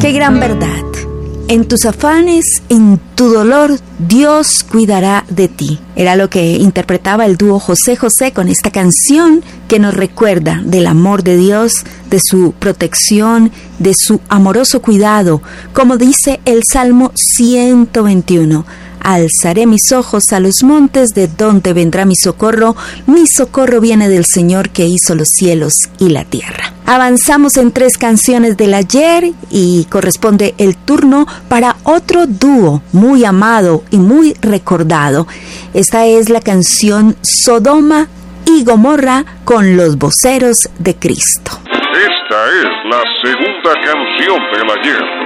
Qué gran verdad. En tus afanes, en tu dolor, Dios cuidará de ti. Era lo que interpretaba el dúo José José con esta canción que nos recuerda del amor de Dios, de su protección, de su amoroso cuidado. Como dice el Salmo 121, alzaré mis ojos a los montes, de donde vendrá mi socorro viene del Señor que hizo los cielos y la tierra. Avanzamos en 3 canciones del ayer y corresponde el turno para otro dúo muy amado y muy recordado. Esta es la canción Sodoma y Gomorra con los voceros de Cristo. Esta es la segunda canción del ayer.